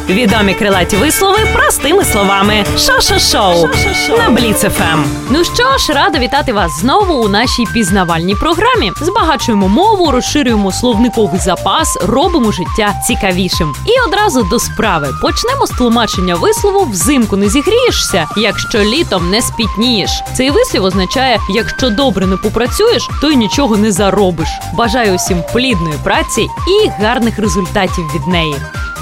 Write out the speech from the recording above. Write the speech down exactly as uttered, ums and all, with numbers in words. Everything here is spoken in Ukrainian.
Відомі крилаті вислови простими словами. Шо-шо-шоу на Бліц еф ем. Ну що ж, рада вітати вас знову у нашій пізнавальній програмі. Збагачуємо мову, розширюємо словниковий запас, робимо життя цікавішим. І одразу до справи. Почнемо з тлумачення вислову «взимку не зігрієшся, якщо літом не спітнієш». Цей вислів означає «якщо добре не попрацюєш, то й нічого не заробиш». Бажаю усім плідної праці і гарних результатів від неї.